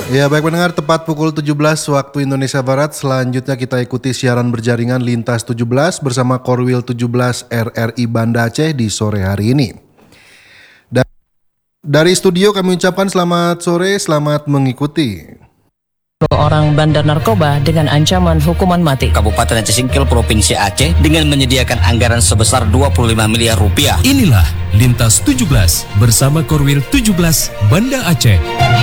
Ya baik pendengar, tepat pukul 17 waktu Indonesia Barat. Selanjutnya kita ikuti siaran berjaringan Lintas 17 bersama Korwil 17 RRI Banda Aceh di sore hari ini. Dari studio kami ucapkan selamat sore, selamat mengikuti. Orang bandar narkoba dengan ancaman hukuman mati. Kabupaten Aceh Singkil, Provinsi Aceh dengan menyediakan anggaran sebesar 25 miliar rupiah. Inilah Lintas 17 bersama Korwil 17 Banda Aceh.